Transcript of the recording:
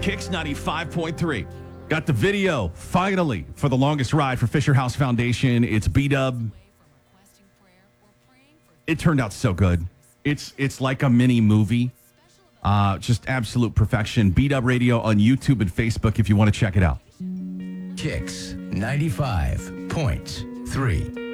Kicks 95.3. Got the video, finally, for the longest ride for Fisher House Foundation. It's B-Dub. It turned out so good. It's like a mini movie. Just absolute perfection. B-Dub Radio on YouTube and Facebook if you want to check it out. Kicks 95.3.